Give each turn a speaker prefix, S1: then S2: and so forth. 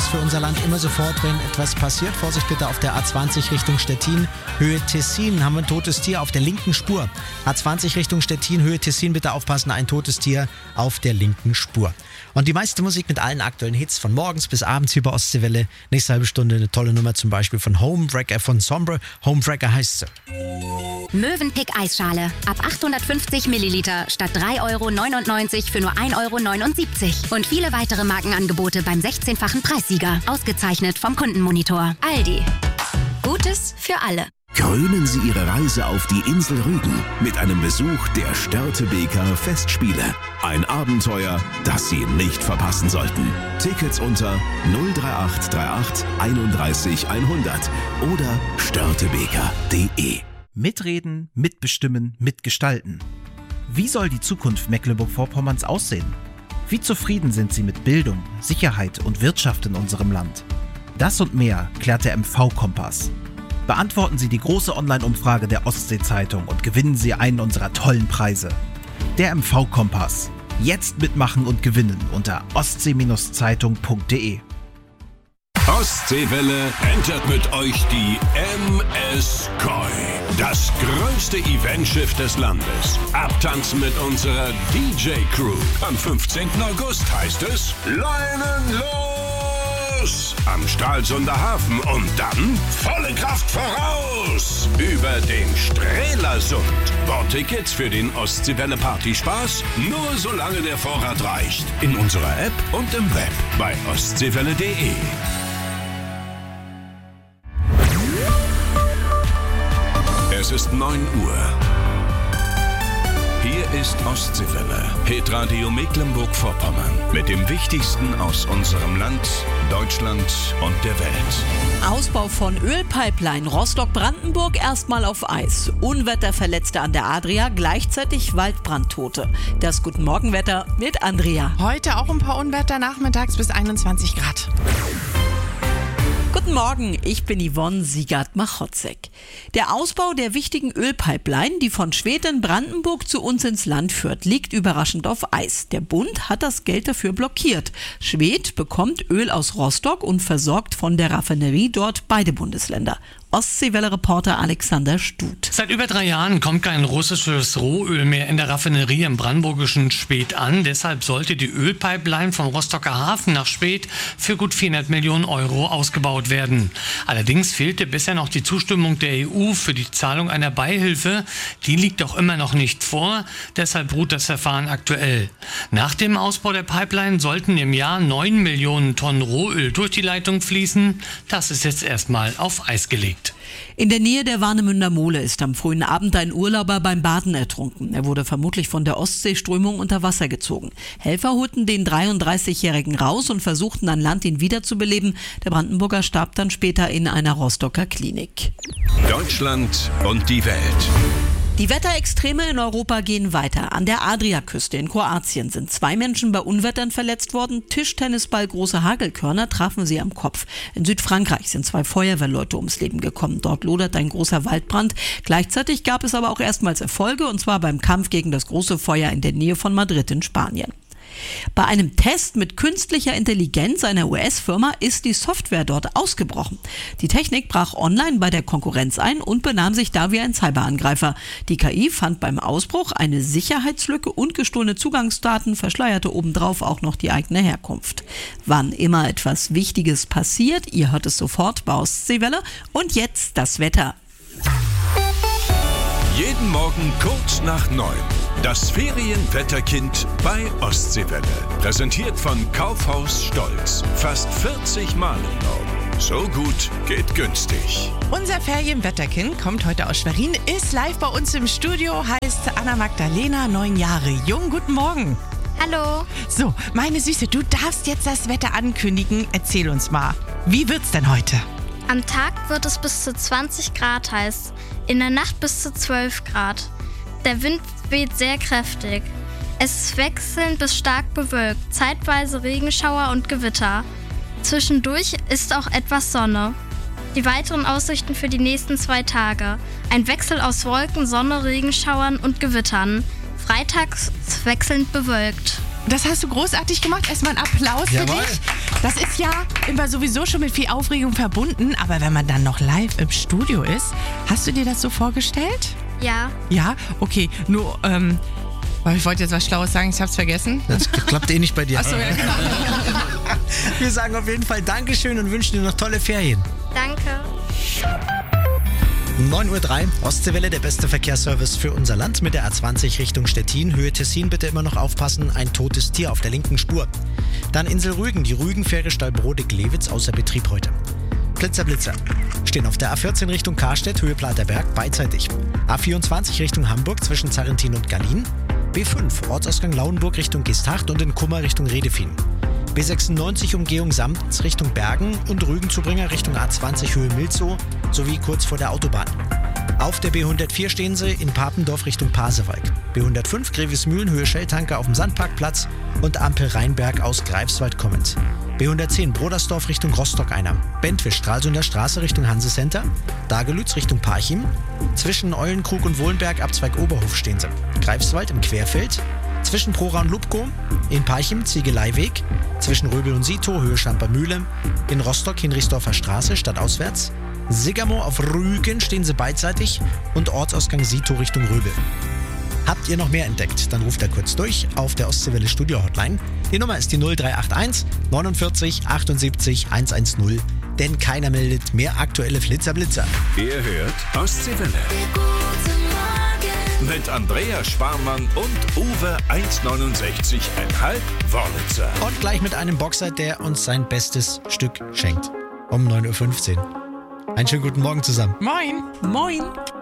S1: ist für unser Land immer sofort, wenn etwas passiert. Vorsicht bitte auf der A20 Richtung Stettin, Höhe Tessin, haben wir ein totes Tier auf der linken Spur. A20 Richtung Stettin, Höhe Tessin, bitte aufpassen, ein totes Tier auf der linken Spur. Und die meiste Musik mit allen aktuellen Hits von morgens bis abends hier bei Ostseewelle. Nächste halbe Stunde eine tolle Nummer zum Beispiel von Homewrecker von Sombre. Homewrecker heißt sie.
S2: Mövenpick Eisschale. Ab 850 Milliliter statt 3,99 € für nur 1,79 €. Und viele weitere Markenangebote beim 16-fachen Preissieger. Ausgezeichnet vom Kundenmonitor. Aldi. Gutes für alle.
S3: Krönen Sie Ihre Reise auf die Insel Rügen mit einem Besuch der Störtebeker Festspiele. Ein Abenteuer, das Sie nicht verpassen sollten. Tickets unter 03838 31 100 oder störtebeker.de.
S4: Mitreden, mitbestimmen, mitgestalten. Wie soll die Zukunft Mecklenburg-Vorpommerns aussehen? Wie zufrieden sind Sie mit Bildung, Sicherheit und Wirtschaft in unserem Land? Das und mehr klärt der MV-Kompass. Beantworten Sie die große Online-Umfrage der Ostsee-Zeitung und gewinnen Sie einen unserer tollen Preise. Der MV-Kompass. Jetzt mitmachen und gewinnen unter ostsee-zeitung.de.
S5: Ostseewelle entert mit euch die MS Koi. Das größte Eventschiff des Landes. Abtanzen mit unserer DJ-Crew. Am 15. August heißt es Leinen los! Am Stralsunder Hafen und dann volle Kraft voraus! Über den Strelasund. Bordtickets für den Ostseewelle Partyspaß nur solange der Vorrat reicht. In unserer App und im Web bei ostseewelle.de. Es ist 9 Uhr. Hier ist Ostseewelle, Hitradio Mecklenburg-Vorpommern. Mit dem Wichtigsten aus unserem Land, Deutschland und der Welt.
S6: Ausbau von Ölpipeline Rostock-Brandenburg erstmal auf Eis. Unwetterverletzte an der Adria, gleichzeitig Waldbrandtote. Das Guten Morgenwetter mit Andrea.
S7: Heute auch ein paar Unwetter, nachmittags bis 21 Grad.
S6: Guten Morgen, ich bin Yvonne Siegert-Machotzek. Der Ausbau der wichtigen Ölpipeline, die von Schwedt in Brandenburg zu uns ins Land führt, liegt überraschend auf Eis. Der Bund hat das Geld dafür blockiert. Schwedt bekommt Öl aus Rostock und versorgt von der Raffinerie dort beide Bundesländer. Ostseewelle-Reporter Alexander Stut.
S8: Seit über 3 Jahren kommt kein russisches Rohöl mehr in der Raffinerie im brandenburgischen Schwedt an. Deshalb sollte die Ölpipeline vom Rostocker Hafen nach Schwedt für gut 400 Millionen € ausgebaut werden. Allerdings fehlte bisher noch die Zustimmung der EU für die Zahlung einer Beihilfe. Die liegt auch immer noch nicht vor. Deshalb ruht das Verfahren aktuell. Nach dem Ausbau der Pipeline sollten im Jahr 9 Millionen Tonnen Rohöl durch die Leitung fließen. Das ist jetzt erstmal auf Eis gelegt.
S6: In der Nähe der Warnemünder Mole ist am frühen Abend ein Urlauber beim Baden ertrunken. Er wurde vermutlich von der Ostseeströmung unter Wasser gezogen. Helfer holten den 33-Jährigen raus und versuchten an Land ihn wiederzubeleben. Der Brandenburger starb dann später in einer Rostocker Klinik.
S5: Deutschland und die Welt.
S6: Die Wetterextreme in Europa gehen weiter. An der Adriaküste in Kroatien sind 2 Menschen bei Unwettern verletzt worden. Tischtennisball große Hagelkörner trafen sie am Kopf. In Südfrankreich sind 2 Feuerwehrleute ums Leben gekommen. Dort lodert ein großer Waldbrand. Gleichzeitig gab es aber auch erstmals Erfolge, und zwar beim Kampf gegen das große Feuer in der Nähe von Madrid in Spanien. Bei einem Test mit künstlicher Intelligenz einer US-Firma ist die Software dort ausgebrochen. Die Technik brach online bei der Konkurrenz ein und benahm sich da wie ein Cyberangreifer. Die KI fand beim Ausbruch eine Sicherheitslücke und gestohlene Zugangsdaten, verschleierte obendrauf auch noch die eigene Herkunft. Wann immer etwas Wichtiges passiert, ihr hört es sofort bei Ostseewelle. Und jetzt das Wetter.
S5: Jeden Morgen kurz nach 9. Das Ferienwetterkind bei Ostseewelle. Präsentiert von Kaufhaus Stolz. Fast 40 Mal im Norden. So gut geht günstig.
S7: Unser Ferienwetterkind kommt heute aus Schwerin, ist live bei uns im Studio, heißt Anna Magdalena, 9 Jahre jung. Guten Morgen.
S9: Hallo.
S7: So, meine Süße, du darfst jetzt das Wetter ankündigen. Erzähl uns mal, wie wird's denn heute?
S9: Am Tag wird es bis zu 20 Grad heiß, in der Nacht bis zu 12 Grad. Der Wind weht sehr kräftig. Es ist wechselnd bis stark bewölkt, zeitweise Regenschauer und Gewitter. Zwischendurch ist auch etwas Sonne. Die weiteren Aussichten für die nächsten 2 Tage. Ein Wechsel aus Wolken, Sonne, Regenschauern und Gewittern. Freitags wechselnd bewölkt.
S7: Das hast du großartig gemacht. Erstmal ein Applaus für
S1: Jawohl.
S7: dich. Das ist ja immer sowieso schon mit viel Aufregung verbunden. Aber wenn man dann noch live im Studio ist, hast du dir das so vorgestellt?
S9: Ja,
S7: Ja? Okay, nur, ich wollte jetzt was Schlaues sagen, ich hab's vergessen.
S1: Das klappt eh nicht bei dir.
S7: Achso, ja, genau.
S1: Wir sagen auf jeden Fall Dankeschön und wünschen dir noch tolle Ferien.
S9: danke.
S1: 9:03 Uhr, Ostseewelle, der beste Verkehrsservice für unser Land mit der A20 Richtung Stettin. Höhe Tessin, bitte immer noch aufpassen, ein totes Tier auf der linken Spur. Dann Insel Rügen, die Rügenfähre Stallbrode-Glewitz außer Betrieb heute. Blitzer stehen auf der A14 Richtung Karstedt, Höhe Platerberg, beidseitig. A24 Richtung Hamburg zwischen Zarrentin und Gallien. B5 Ortsausgang Lauenburg Richtung Geesthacht und in Kummer Richtung Redefin. B96 Umgehung Samtens Richtung Bergen und Rügenzubringer Richtung A20 Höhe Milzow sowie kurz vor der Autobahn. Auf der B104 stehen sie in Papendorf Richtung Pasewalk. B105 Grevesmühlen Höhe Shelltanker auf dem Sandparkplatz und Ampel Rheinberg aus Greifswald kommend. B110 Brodersdorf Richtung Rostock-Einer. Bentwisch Stralsunder Straße Richtung Hansecenter. Dagelütz Richtung Parchim. Zwischen Eulenkrug und Wohlenberg Abzweig Oberhof stehen sie. Greifswald im Querfeld. Zwischen Prora und Lubko. In Parchim Ziegeleiweg. Zwischen Röbel und Sito Höhe Schampermühle. In Rostock Hinrichsdorfer Straße stadtauswärts. Sigamo auf Rügen stehen sie beidseitig und Ortsausgang Sito Richtung Röbel. Habt ihr noch mehr entdeckt? Dann ruft da kurz durch auf der Ostseewelle Studio Hotline. Die Nummer ist die 0381 49 78 110, denn keiner meldet mehr aktuelle Flitzer-Blitzer.
S5: Ihr hört Ostseewelle. Mit Andrea Sparmann und Uwe 1,69,5 Wörlitzer.
S1: Und gleich mit einem Boxer, der uns sein bestes Stück schenkt. Um 9:15 Uhr. Einen schönen guten Morgen zusammen.
S7: Moin.
S6: Moin.